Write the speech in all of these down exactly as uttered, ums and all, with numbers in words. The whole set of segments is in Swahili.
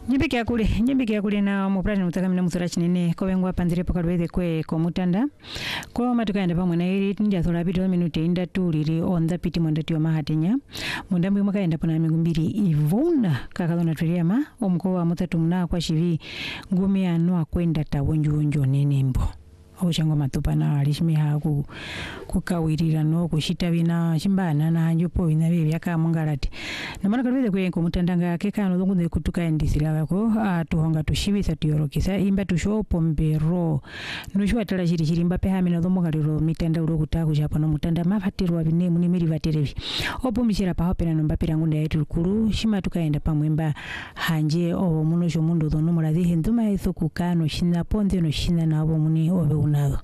Nyibiki akule nyibiki akule na muprani mutaka mina musura chinene ko bengwa panzire pakalweze kwe ko mutanda ko matukaenda pamwe na iri tinja thola bito minute inda tuliri onda piti monda tio mahatenya monda mwe makaenda pana mingumbiri ivuna kakalona tuliama omko wa mutatu mna kwa shivi ngumi anu akwenda tawonjo onjo nenembo ochango matupana alishimi haku kukawirira no kushita bina chimbana na njopo bina bye byakamungalati namana kalweze kwe ko mutandanga ke kano zongunze kutuka endisira ko atuhonga tushibisa tuyorokisa imba tushopo mbero nushwa tala chiri chirimba pe hamina zomugaliro mitanda ulo kutaku chapa no mutanda mafatirwa bine muni miri vaterevi opo mishira pa hopena no mbapira ngunda yetu kulu shima tukaenda pamwemba hanje o muno sho mundo zono mulazi hinduma eso kukano shina ponze no shina nabo muni obe nado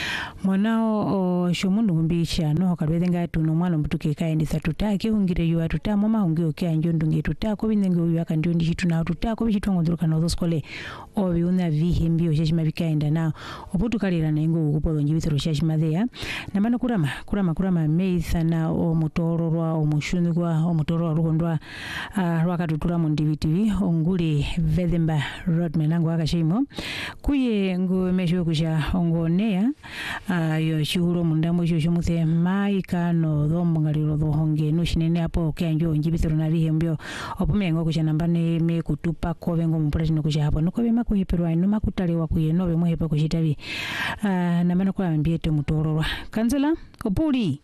mwanao shomundu ngumbisha no kalweze ngatu no mwana mbutuke kaendisa tutake ungire yuwa tutamo mahungi okya njondo nge tutako binenge uyu kandi ndi chitu na tutako bichitongo nduruka no skole obi una vihimbi oshashima bikaenda na obutukalira na ngo ukupolo njibitero shashima there na mano kurama kurama kurama meisa na o mutororwa o mushunigwa o mutororwa rukondwa rwakatutura mu D V T V onguli Vedemba Road menango akashimo kuye ngo mesho kusha ngonea yo chulo mundamo cyo cyumutse maika no zombongaliro zohonge no shinene apo kyanjo njibitero na bihembyo opumengo kucha nambane me kutupa ko bengo mupura no kucha hapo no ko bema kuhiperwa ino makutalewa kuye no be muhepa kushitabi na mano kwa ambiete mutororwa kanzela opuli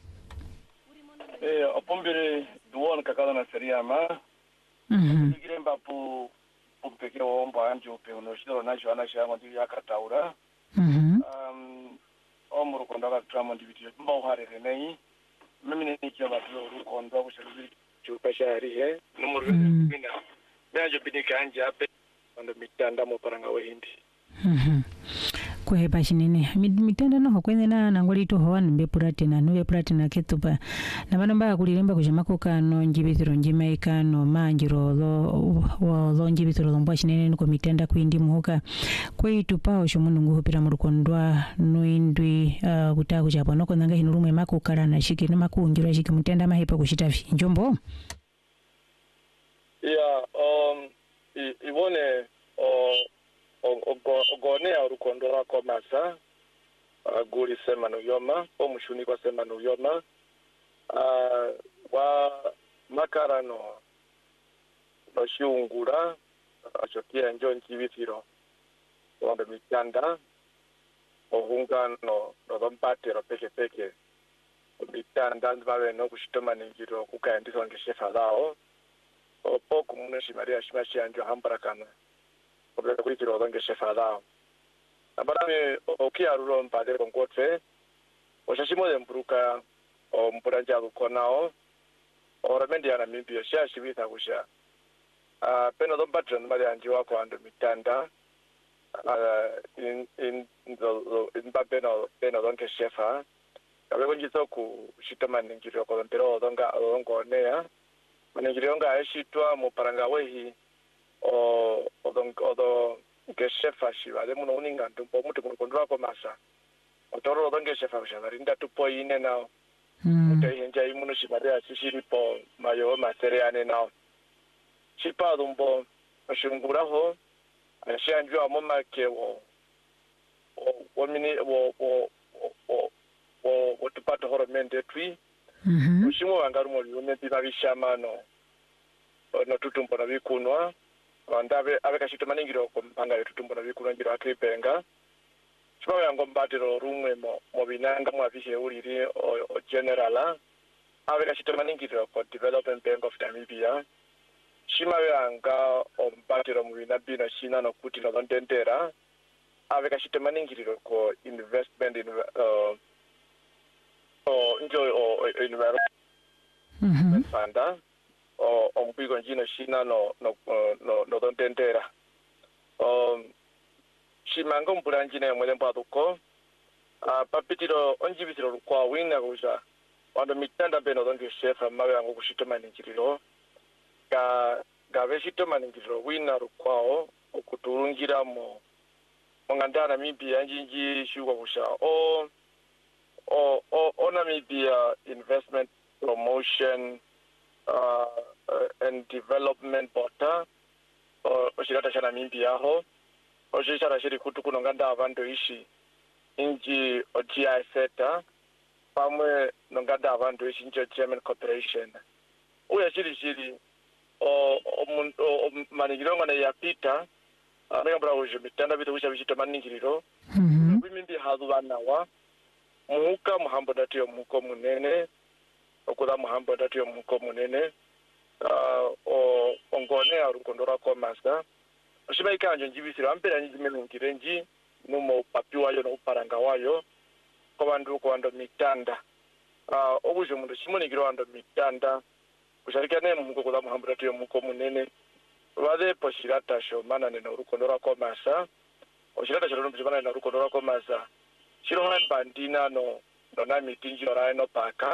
eh opombere duon kakala na seriama mhm igiremba pu umpeke omba anjo pe no shiro na jwana shango ndi yakataura mhm um omuru kondaga tramo ndiviti mbo harere nei mimi ni kiwa bado rukondo kushiriki chupasha harihe numuru bina bajo bidika anje ape ndo mitanda mo paranga wehindi mhm kwe bashinene mitanda no kwene na nangoli to howan be puratina no be puratina ketupa na bana ba kulilemba kujamako kano njibitiro njimaika no manjiro lo lo njibitiro lo mbashinene ko mitanda kwindi muhoka kwetu pao shomunungu hopira mu rukondwa no indwi uh, kutaku chapo no konanga hinu rumwe mako kala na shiki no makunjira shiki mutenda mahepa kushitavi njombo yeah um ibone o ogonea urukondora komasa guri sema no yoma omushuni kwa sema no yoma wa makarano no shiungura achokia njo nkibitiro wanda mitanda ohungano no dompatero peke peke mitanda ndbawe no kushitoma ningiro kukaendisa ngeshefa lao opoku muneshi maria shimashi anjo hambarakana obera kuri kiro donge shefada abarame okia ruro mpade konkotwe oshashimo de mpuruka o mpuranja gukonao ora mendi ana mimbio sha shibita kusha a peno don patron mali anjiwa ko ando mitanda in in do in babeno peno donge shefa kabe konjito ku shitama ngiro ko mpero donga dongo nea maningiro nga ashitwa mu paranga wehi o odon odo geshefa shiva de muno uninga ntumpo mutu kundwa ko masa otoro odon geshefa shiva rinda tupo ine na mutu yenja imuno shiva de ashishiri po mayo materiane na chipa dumbo ashungura ho ashanjwa mama ke wo wo mini wo wo wo wo wo tupato horomende twi mhm ushimo wangarumo yone bibishamano no tutumpo na bikunwa wandabe abekashito maningiro kompanga yetutumbo na bikunwa ngira akripenga chibawe yango mbatiro rumwe mo mo binanga mwa bishe uriri o generala abekashito maningiro ko development bank of Namibia chimawe yanga ombatiro mu binabina shina no kuti no ndendera abekashito maningiro ko investment in uh o enjoy o environment mhm fanda o ompigo njino shina no no no no dondendera um shimango mpuranjine mwele mpaduko a papitiro onjibitiro kwa wina kuja wando mitanda beno donge shefa mawe yango kushitoma ninjiriro ga ga veshitoma ninjiriro wina rukwao okuturungira mo mongandana mimpi anjinji shuwa kusha o o o ona Namibia investment promotion uh, uh, and development board uh, oshirata cha Namibia ho oshishara shiri kuti kunonganda abantu ishi inji otia seta pamwe nonganda abantu ishi inji German Corporation uya shiri shiri o o manigiro ngana ya Peter anga bra uje mitanda bitu kusha bishito manigiro Mhm. bimimbi hadubana wa muhuka muhambo datiyo muko munene okuda muhambo datiyo muko munene uh, o ongone arukondora kwa masa oshiba ikanje njibisira ampera njimenungire nji numo papi wayo no paranga wayo ko bandu ko ando mitanda uh, obuje mundu shimonigiro ando mitanda kusharikane muko kuda muhambo datiyo muko munene wade poshirata sho mana ne urukondora kwa masa oshirata sho no bana na urukondora kwa masa shiro han bandina no no na mitinji ora no paka